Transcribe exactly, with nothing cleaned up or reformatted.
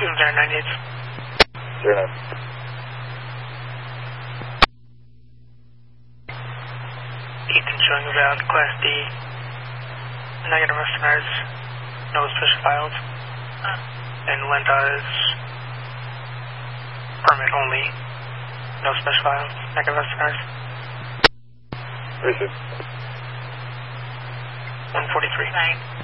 zero nine eight. Zero nine. Ethan showing about Class D. Negative Westerners. No special files. And Lenta is permit only. No special files. Negative Westerners. Receive. one forty-three. Nine.